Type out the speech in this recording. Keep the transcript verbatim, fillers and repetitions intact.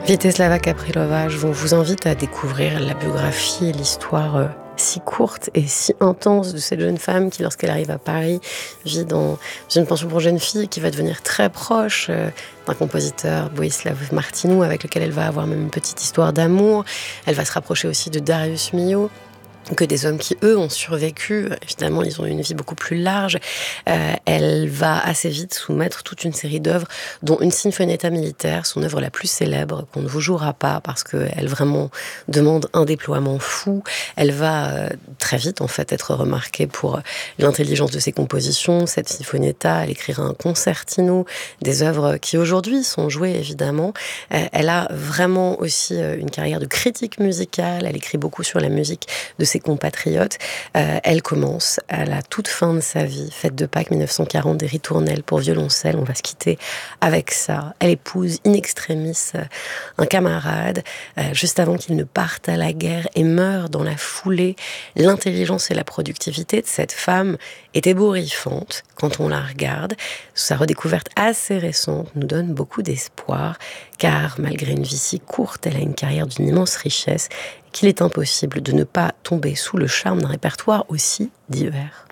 Vítězslava Kapřilová, je vous invite à découvrir la biographie et l'histoire euh, si courte et si intense de cette jeune femme qui, lorsqu'elle arrive à Paris, vit dans une pension pour jeunes filles qui va devenir très proche euh, d'un compositeur, Bohuslav Martinu, avec lequel elle va avoir même une petite histoire d'amour. Elle va se rapprocher aussi de Darius Milhaud, que des hommes qui, eux, ont survécu. Évidemment, ils ont une vie beaucoup plus large. Euh, elle va assez vite soumettre toute une série d'œuvres, dont une Sinfonietta militaire, son œuvre la plus célèbre, qu'on ne vous jouera pas parce qu'elle vraiment demande un déploiement fou. Elle va euh, très vite, en fait, être remarquée pour l'intelligence de ses compositions. Cette Sinfonietta, elle écrira un concertino, des œuvres qui, aujourd'hui, sont jouées, évidemment. Euh, elle a vraiment aussi euh, une carrière de critique musicale. Elle écrit beaucoup sur la musique de ses compatriotes. Euh, elle commence à la toute fin de sa vie, fête de Pâques dix-neuf cent quarante, des ritournelles pour violoncelle. On va se quitter avec ça. Elle épouse in extremis euh, un camarade euh, juste avant qu'il ne parte à la guerre et meurt dans la foulée. L'intelligence et la productivité de cette femme est ébouriffante quand on la regarde. Sa redécouverte assez récente nous donne beaucoup d'espoir, car malgré une vie si courte, elle a une carrière d'une immense richesse qu'il est impossible de ne pas tomber sous le charme d'un répertoire aussi divers.